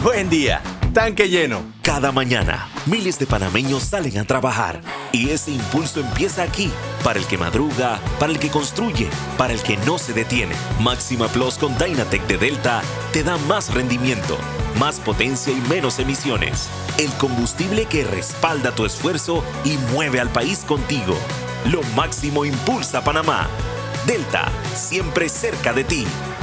Buen día, tanque lleno. Cada mañana, miles de panameños salen a trabajar y ese impulso empieza aquí, para el que madruga, para el que construye, para el que no se detiene. Máxima Plus con Dynatec de Delta te da más rendimiento, más potencia y menos emisiones. El combustible que respalda tu esfuerzo y mueve al país contigo. Lo máximo impulsa Panamá. Delta, siempre cerca de ti.